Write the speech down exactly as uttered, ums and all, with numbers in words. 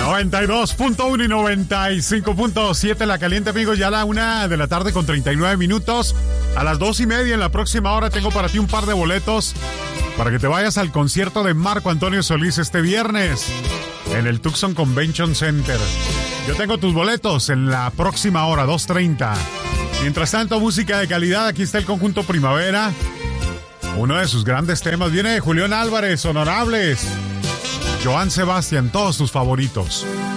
noventa y dos punto uno y noventa y cinco punto siete La Caliente, amigos. Ya a la una de la tarde con treinta y nueve minutos. A las dos y media en la próxima hora tengo para ti un par de boletos para que te vayas al concierto de Marco Antonio Solís este viernes en el Tucson Convention Center. Yo tengo tus boletos en la próxima hora, dos treinta. Mientras tanto, música de calidad. Aquí está el conjunto Primavera. Uno de sus grandes temas viene de Julián Álvarez, Honorables. Joan Sebastián, todos tus favoritos.